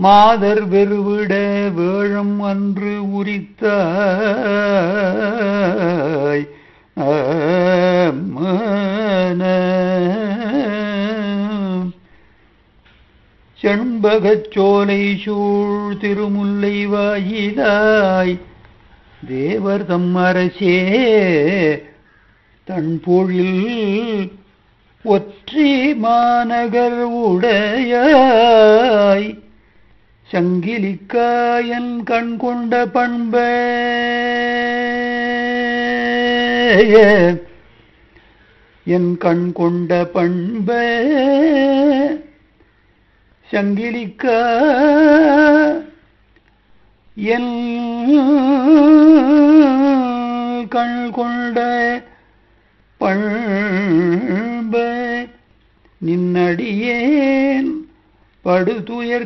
மாதர் வெறுவிட வேழம் அன்று உரித்தாய் செண்பகச் சோலை சூழ் திருமுல்லை வாயிலாய் தேவர் தம் அரசே தன்பொழில் ஒற்றி மாநகர் உடையாய் சங்கிலிக்காயன் கண் கொண்ட பண்ப என் கண் கொண்ட பண்ப சங்கிலிக்கா என் கண் கொண்ட பண்ப நின்னடியேன் படுதுயர்